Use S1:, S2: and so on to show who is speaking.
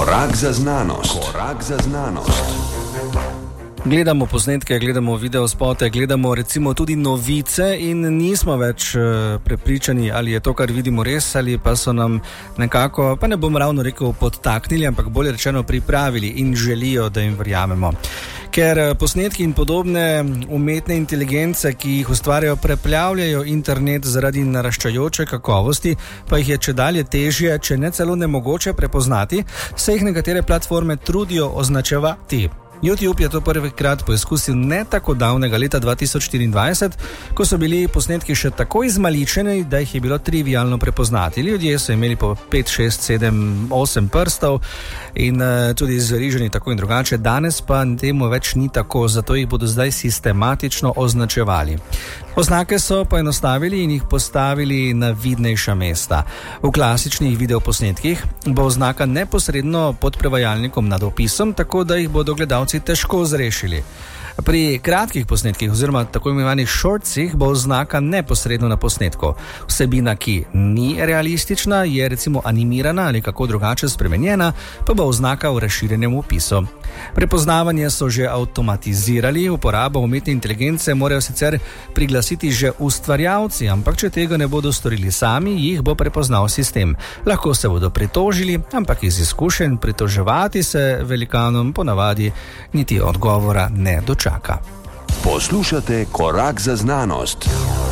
S1: Korak za znanost. Korak za znanost.
S2: Gledamo posnetke, gledamo videospote, gledamo recimo tudi novice in nismo več prepričani, ali je to, kar vidimo, res, ali pa so nam nekako, pa ne bom ravno rekel podtaknili, ampak bolje rečeno pripravili in želijo, da jim verjamemo. Ker posnetki in podobne umetne inteligence, ki jih ustvarjajo, preplavljajo internet zaradi naraščajoče kakovosti, pa jih je čedalje težje, če ne celo nemogoče prepoznati, se jih nekatere platforme trudijo označevati. YouTube je to prvikrat poizkusil ne tako davnega leta 2024, ko so bili posnetki še tako izmaličeni, da jih je bilo trivialno prepoznati. Ljudje so imeli po 5, 6, 7, 8 prstov in tudi zveriženi tako in drugače. Danes pa temu več ni tako, zato jih bodo zdaj sistematično označevali. Oznake so poenostavili in jih postavili na vidnejša mesta. V klasičnih videoposnetkih bo oznaka neposredno pod prevajalnikom nad opisom, tako da jih bodo gledalci težko zrešili. Pri kratkih posnetkih oziroma tako imenovanih shortsih bo oznaka neposredno na posnetku. Vsebina, ki ni realistična, je recimo animirana ali kako drugače spremenjena, pa bo oznaka v razširjenem opisu. Prepoznavanje so že avtomatizirali, uporabo umetne inteligence morajo sicer priglasiti že ustvarjalci, ampak če tega ne bodo storili sami, jih bo prepoznal sistem. Lahko se bodo pritožili, ampak iz izkušenj pritoževati se velikanom ponavadi niti odgovora ne dočaka.
S1: Poslušate Korak za znanost.